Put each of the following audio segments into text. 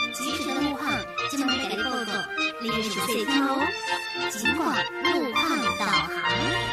即时的路况，今晚给你报告你的熟悉听哦。尽管路况导航。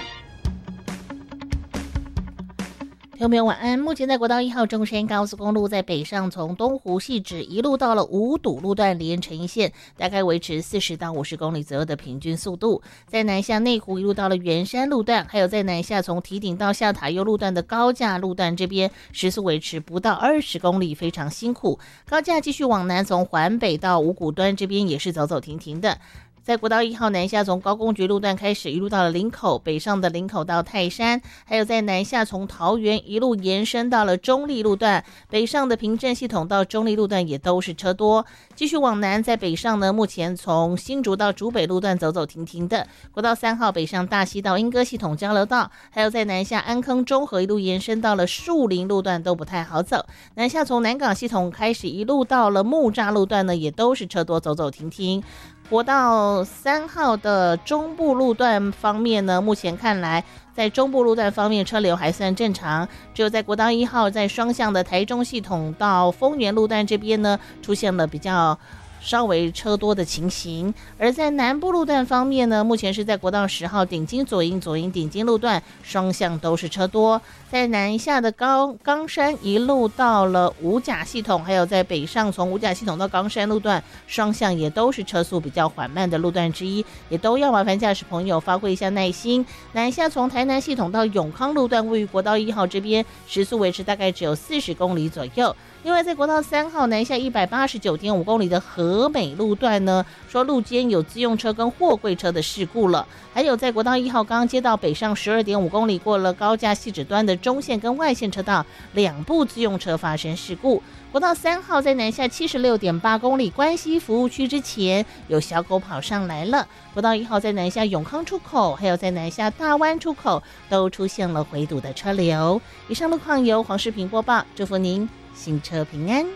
听众朋友晚安，目前在国道1号中山高速公路在北上从东湖汐止一路到了五堵路段连成一线，大概维持40到50公里左右的平均速度。在南下内湖一路到了圆山路段，还有在南下从堤顶到下塔悠路段的高架路段这边时速维持不到20公里，非常辛苦。高架继续往南从环北到五股端这边也是走走停停的。在国道1号南下从高公局路段开始一路到了林口，北上的林口到泰山，还有在南下从桃园一路延伸到了中立路段，北上的平镇系统到中立路段也都是车多。继续往南在北上呢，目前从新竹到竹北路段走走停停的。国道3号北上大溪到莺歌系统交流道，还有在南下安坑中和一路延伸到了树林路段都不太好走。南下从南港系统开始一路到了木栅路段呢，也都是车多走走停停。国道3号的中部路段方面呢，目前看来在中部路段方面车流还算正常，只有在国道1号在双向的台中系统到丰原路段这边呢，出现了比较稍微车多的情形。而在南部路段方面呢，目前是在国道10号顶金左营顶金路段双向都是车多。在南下的冈山一路到了五甲系统，还有在北上从五甲系统到冈山路段双向也都是车速比较缓慢的路段之一，也都要麻烦驾驶朋友发挥一下耐心。南下从台南系统到永康路段位于国道1号这边时速维持大概只有40公里左右。另外在国道3号南下 189.5 公里的和美路段呢，说路肩有自用车跟货柜车的事故了。还有在国道1号刚刚接到北上 12.5 公里过了高架汐止端的中线跟外线车道两部自用车发生事故。国道3号在南下 76.8 公里关西服务区之前有小狗跑上来了。国道1号在南下永康出口还有在南下大湾出口都出现了回堵的车流。以上路况由黄世平播报，祝福您行车平安。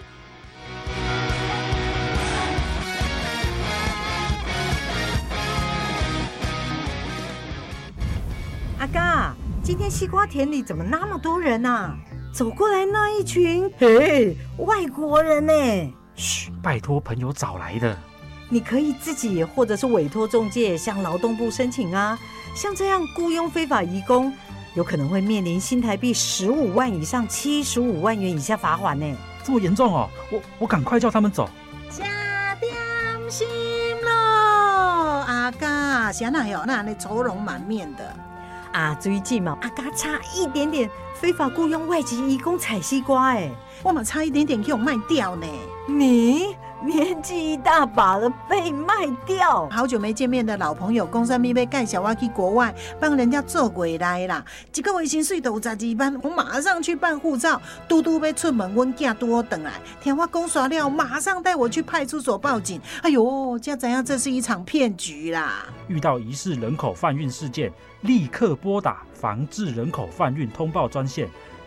阿嘎，今天西瓜田里怎么那么多人啊？走过来那一群，嘿，外国人呢？ 嘘，拜托朋友找来的。 你可以自己或者是委托中介向劳动部申请啊。像这样雇佣非法移工，有可能会面临新台币15万以上75万元以下罚款呢。 这么严重哦？我赶快叫他们走。 吃点心咯，阿嘎，谁那有那愁容满面的？ 啊，最近嘛，阿嘎差一点点非法雇佣外籍移工采西瓜， 我嘛差一点点给我卖掉呢。 你年纪一大把了，被卖掉？ 好久没见面的老朋友，公司咪要介绍我去国外帮人家做回来啦。一个月薪水都有12万，我马上去办护照。嘟嘟要出门，阮囝拄好回来，听我讲煞了，马上带我去派出所报警。哎呦，才知影这是一场骗局啦！ 遇到疑似人口贩运事件，立刻拨打防治人口贩运通报专线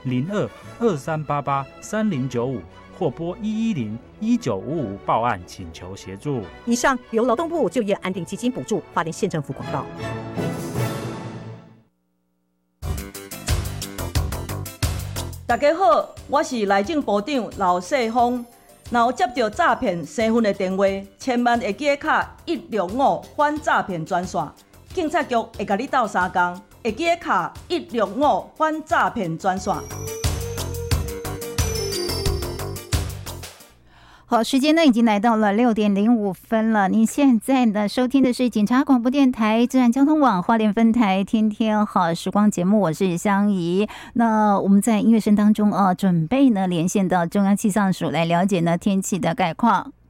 02-2388-3095。或拨110-1955报案请求协助。 以上由劳动部就业安定基金补助，花莲县政府广告。 大家好，我是内政部长刘世峰。若有接到诈骗身份的电话，千万会记得卡165反诈骗专线，警察局会甲你斗3工，会记得卡165反诈骗专线。 好，时间呢已经来到了6点05分了。您现在呢收听的是警察广播电台自然交通网花莲分台天天好时光节目，我是香怡。那我们在音乐声当中准备呢连线到中央气象署来了解呢天气的概况。